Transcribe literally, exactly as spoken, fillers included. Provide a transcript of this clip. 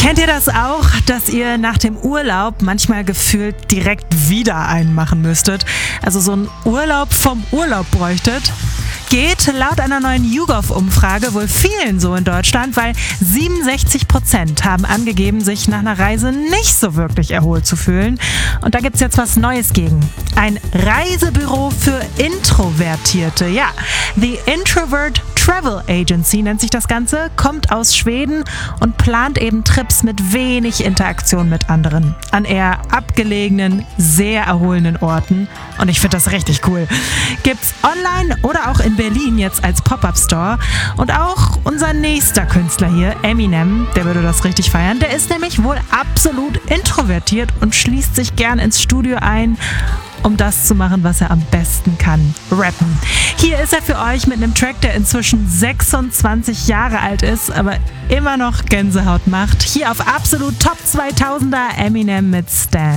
Kennt ihr das auch, dass ihr nach dem Urlaub manchmal gefühlt direkt wieder einen machen müsstet? Also so einen Urlaub vom Urlaub bräuchtet? Geht laut einer neuen YouGov-Umfrage wohl vielen so in Deutschland, weil siebenundsechzig Prozent haben angegeben, sich nach einer Reise nicht so wirklich erholt zu fühlen. Und da gibt's jetzt was Neues gegen. Ein Reisebüro für Introvertierte. Ja, The Introvert Travel Agency nennt sich das Ganze, kommt aus Schweden und plant eben Trips mit wenig Interaktion mit anderen. An eher abgelegenen, sehr erholenden Orten. Und ich finde das richtig cool. Gibt's online oder auch in Berlin jetzt als Pop-Up-Store. Und auch unser nächster Künstler hier, Eminem, der würde das richtig feiern. Der ist nämlich wohl absolut introvertiert und schließt sich gern ins Studio ein, um das zu machen, was er am besten kann: rappen. Hier ist er für euch mit einem Track, der inzwischen sechsundzwanzig Jahre alt ist, aber immer noch Gänsehaut macht. Hier auf absolut Top zweitausender Eminem mit Stan.